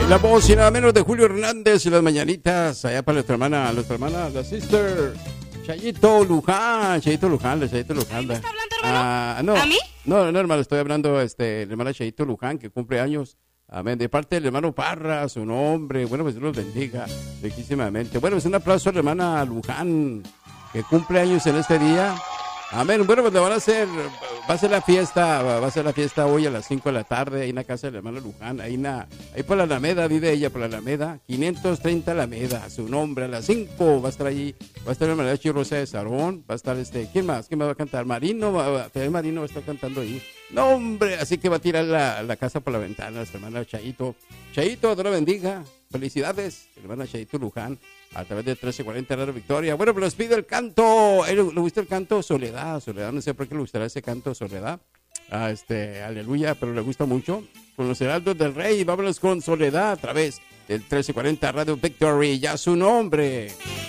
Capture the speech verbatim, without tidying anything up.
La voz y nada menos de Julio Hernández y las mañanitas, allá para nuestra hermana, nuestra hermana, la sister, Chayito Luján, Chayito Luján, la Chayito Luján. ¿Me está hablando, hermano? Ah, no, ¿A mí? No, no, hermano, estoy hablando, este, el hermano Chayito Luján, que cumple años, amén, de parte del hermano Parra, su nombre, bueno, pues Dios los bendiga, riquísimamente. Bueno, pues un aplauso a la hermana Luján, que cumple años en este día. Amén. Bueno, pues le van a hacer, va a ser la fiesta, va a ser la fiesta hoy a las cinco de la tarde, ahí en la casa del hermano Luján, ahí, na, ahí por la Alameda, vive ella por la Alameda, quinientos treinta Alameda, su nombre, a las cinco va a estar allí, va a estar el mariachi Rosa de Sarón, va a estar este, ¿quién más? ¿Quién más va a cantar? Marino, va, el Marino va a estar cantando ahí. No, hombre, así que va a tirar la, la casa por la ventana, su hermana Chayito. Chayito, Dios la bendiga, felicidades, hermana Chayito Luján. A través de trece cuarenta Radio Victoria. Bueno, pues les pido el canto. ¿Le, le gusta el canto Soledad? Soledad, no sé por qué le gustará ese canto Soledad. Ah, este, aleluya, pero le gusta mucho. Con los heraldos del rey, vámonos con Soledad a través del trece cuarenta Radio Victory. Ya su nombre.